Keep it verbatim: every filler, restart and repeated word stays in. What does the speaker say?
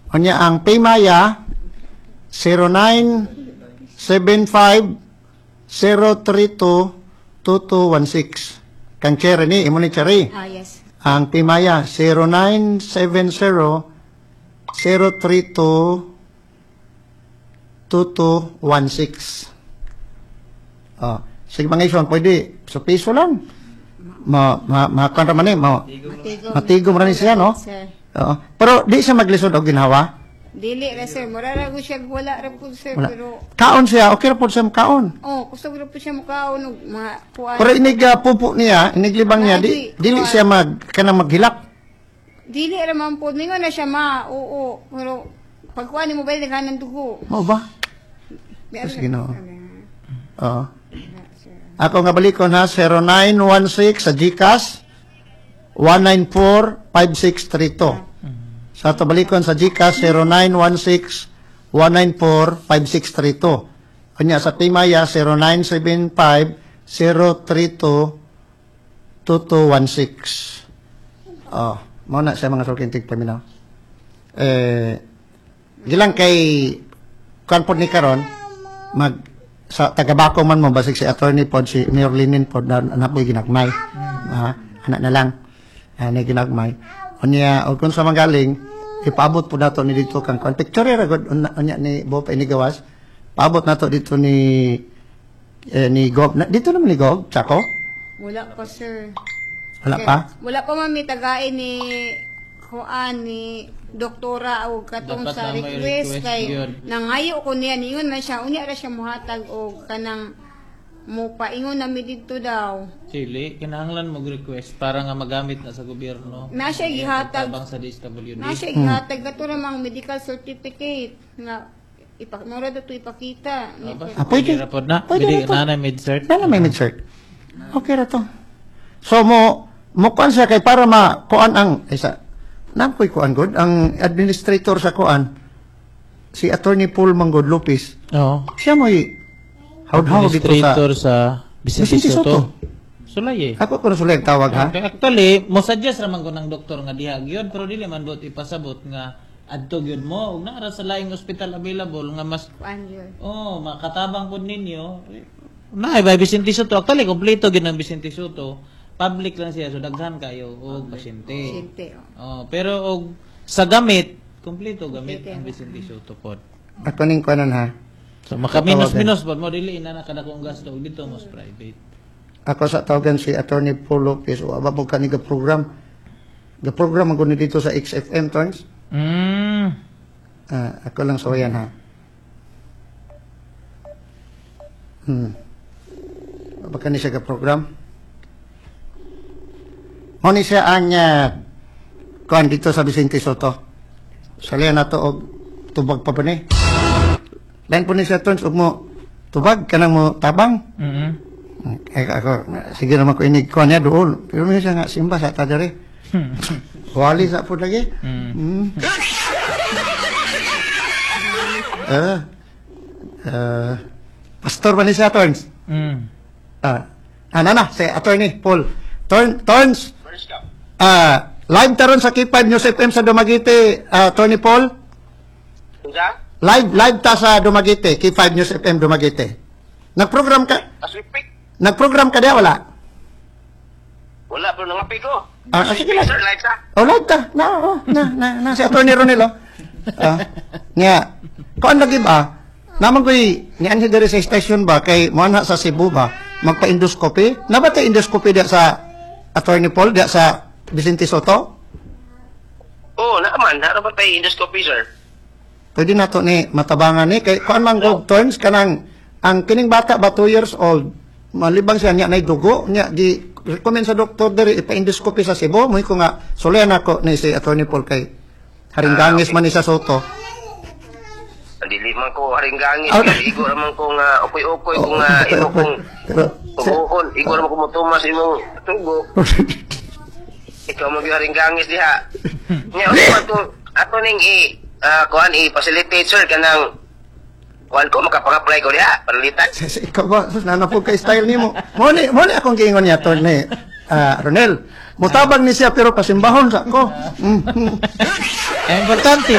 Unya ang Paymaya zero nine seven five zero three two two two one six. Kang Cherry ni imo ni Cherry. Ah, yes. Ang Paymaya zero nine seven zero zero three two two two one six. Oh, sige mga ison, pwede sa piso lang. Ma ma makan ra man ni, ma Matigom. matigom ra ni siya, no? Sir. Oo. Pero di siya maglisod og ginhawa. Dili ra sir, mura ra ko siya wala ra po sir, Wala. pero Kaon siya, okay ra pod siya kaon. oh, gusto ko ra po siya makaon og mga kuan. Pero inig uh, pupo niya, inig libang niya, di, dili siya mag kanang maghilak. Dili ra man po ningon na siya ma. Oo, pero pag kuan mo ba naghanan dugo. Mao ba? Meron Yes, na- Ginoo. Ano, Oo. wala, sir. Ako nga balikon ha, zero nine one six sa GCash one nine four five six three two. Sa to balikon sa GCash zero nine one six one nine four five six three two. Kanya sa Paymaya zero nine seven five zero three two two two one six. Oh, mao na siya mga sulkintig paminaw. Eh gilang kay kan pod ni karon mag sa tagabako man mo basig si attorney pod si Mayor Linin pod na anak mo ginagmay. Ah, anak na lang. Ani ginagmay. Unya og kun sa magaling ipaabot po nato ni dito kang kon picture ra gud unya unya ni Bob ini gawas. Paabot nato dito ni eh, ni Gob na, dito naman ni Gob Chaco. Wala pa sir. Wala Kay- pa. Wala pa man may tagain ni kuan ni doktora o katong Dapat sa na may request request kay yun. nangayo ko niya ningon man siya unya ra siya muhatag og kanang mo paingon na mi dito daw. Chili, kinahanglan mo request para nga magamit na sa gobyerno. Na siya gihatag Tabang sa D S W D. na siya gihatag gato ra mang medical certificate nga ipak mo ra to ipakita. Ni- Aba, Ah, pwede. pwede ra pod na. Pwede Pwede na to. na na mid-cert. Dala may mid-cert. Okay ra to. So mo mo kuan siya kay para ma kuan ang isa. Napoy kuan god ang administrator sa kuan si Attorney Paul Manggod Lopez. Oo. Siya mo hawd-hawd dito sa Administrator sa Vicente, Vicente Soto. Soto. Sulay eh. ako kuno sulay tawag ha. Okay, actually, mo suggest raman ko ng doktor nga diha gyud pero dili man bot ipasabot nga adto gyud mo ug naa ra sa laing hospital available nga mas kuan yun. oh makatabang pud ninyo. Naay ba Vicente Soto actually kompleto gyud ang Vicente Soto. Public lang siya so daghan kayo og pasyente. Sinte. Oh, oh. pero og sa gamit kompleto gamit Kompleto ang yan. Vicente Soto pod. Ako ning kuanan ha. So maka-minus-minus pod mo dili ina na kada kong gasto ug dito mas private. Ako sa tawagan si Attorney Paul Lopez o aba mo kaniga program. Ga program ako ni dito sa X F M Tones. Mm. Ah, ako lang so yan ha. Hmm. Baka ni siya ka program. Mo ni siya ang uh, kuan dito sa Vicente Soto. Salihan na to og tubag pa ba ni? Lain po ni siya tons og mo tubag kanang mo tabang. Mhm. Ay ako sige naman ko inig kuan niya doon. Pero may siya nga simba sa tadere. Wali sa po lagi. Mm. Hmm. Ah. Ah. Pastor ba ni siya, Torns? Mm. Ah. Ano na, si Attorney Paul. Torn, Torns? Ah, live taron sa K five News F M sa Dumaguete, ah, Attorney Paul? Unsa? Live, live ta sa Dumaguete, K five News F M Dumaguete. Nagprogram ka? Aswipik? Nagprogram ka diya, wala? Wala, pero nangapi ko. Ah, ah, sige lang. Sir, live sa? Oh, live ta. Na, oh, na, na, na, si Attorney Ronel, oh. Ah, nga. Kung lagi ba, naman ko'y, niyan siya dari sa station ba, kay muana sa Cebu ba, magpa-endoscopy? Nabata endoscopy diya sa Attorney Paul, diya sa Vicente Soto? Oo, naaman. Naroon ba tayo endoscopy, sir? Pwede na to ni matabangan ni, kay kuan man go turns kanang, ang kining bata ba two years old, malibang siya niya na dugo, niya, di, recommend sa doktor dari, ipa-endoscopy sa Cebu, mo ko nga, sulian ako ni si Attorney Paul kay haringgangis Ah, okay. man ni sa Soto. Dili man ko haringgangin. Ah. Igo naman ko nga, ukoy-ukoy ko nga, imo kong Pero, pag-uukon. Igo naman ko mo tumas imong tubo. Ikaw mag-haringgangis diha. Nga, ano man to, ato ning i, ah, kuhan, i-facilitate, sir, kanang, kuhan ko, makapang-apply ko diha, panalitan. Sis, ikaw ba, sus, nanapog kay style ni mo. Muli, muli akong giingon niya to ni ah, Ronel. Mutabang ni siya pero kasimbahon sa ko. Mm, mm. Ang importante